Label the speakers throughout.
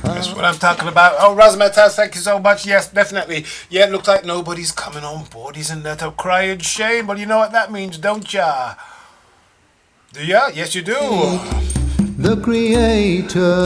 Speaker 1: That's what I'm talking about. Oh, Razzmatazz, thank you so much. Yes, definitely. Yeah, it looks like nobody's coming on board. Isn't that a crying shame? But you know what that means, don't ya? Do ya? Yes, you do.
Speaker 2: The Creator.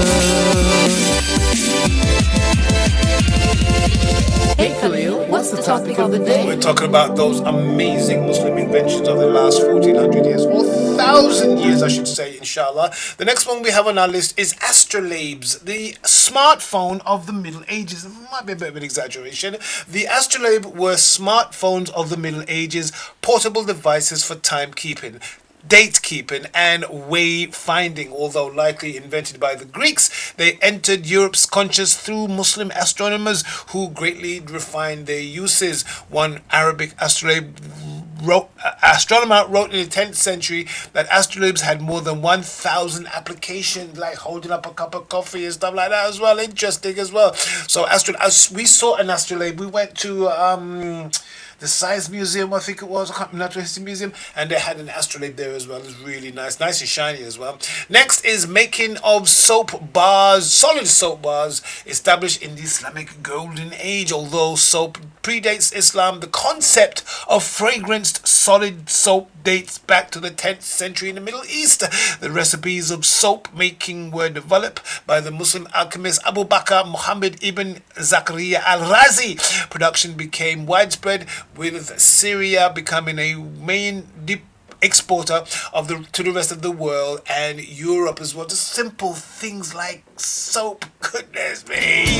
Speaker 3: Hey Khalil, what's the topic of the day?
Speaker 1: We're talking about those amazing Muslim inventions of the last 1400 years, or 1,000 years, I should say, inshallah. The next one we have on our list is astrolabes, the smartphone of the Middle Ages. It might be a bit of an exaggeration. The astrolabe were smartphones of the Middle Ages, portable devices for timekeeping, date keeping and way finding. Although likely invented by the Greeks, they entered Europe's conscious through Muslim astronomers who greatly refined their uses. One Arabic astronomer wrote in the 10th century that astrolabes had more than 1,000 applications, like holding up a cup of coffee and stuff like that as well. Interesting as well. So as we saw an astrolabe, we went to the Science Museum, I think it was, I can't remember, Natural History Museum, and they had an astrolabe there as well. It's really nice and shiny as well. Next is making of soap bars, solid soap bars, established in the Islamic Golden Age. Although soap predates Islam, the concept of fragranced solid soap dates back to the 10th century in the Middle East. The recipes of soap making were developed by the Muslim alchemist Abu Bakr Muhammad ibn Zakaria al-Razi. Production became widespread, with Syria becoming a main exporter to the rest of the world and Europe as well. Just simple things like soap. Goodness me.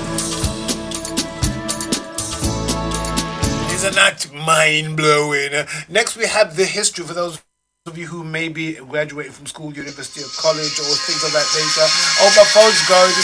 Speaker 1: Isn't that mind-blowing? Next we have the history for those of you who may be graduating from school, university or college or things of that nature. Oh, my phone's going.